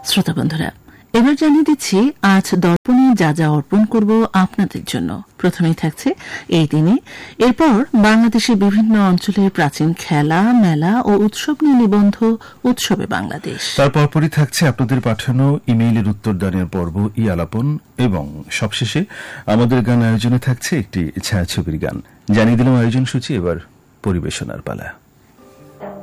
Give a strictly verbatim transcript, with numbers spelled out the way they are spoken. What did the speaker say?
শ্রোতা বন্ধুরা, এবার জানিয়ে দিচ্ছি আজ দর্পণে যা যা অর্পণ করব আপনাদের জন্য। প্রথমেই থাকছে এই দিনে, এরপর বাংলাদেশের বিভিন্ন অঞ্চলের প্রাচীন খেলা, মেলা ও উৎসব নিয়ে নিবন্ধ উৎসবে বাংলাদেশ। তারপরই থাকছে আপনাদের পাঠানো ইমেইলের উত্তরদানের পর্ব ই আলাপন, এবং সবশেষে আমাদের গান আয়োজনে থাকছে একটি ছায়াছবির গান। জানিয়ে দিলাম আয়োজন সূচি, এবার পরিবেশনার পালা।